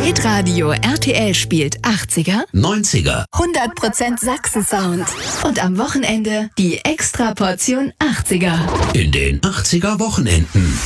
Hitradio RTL spielt 80er, 90er, 100% Sachsen-Sound. Und am Wochenende die Extraportion 80er. in den 80er Wochenenden.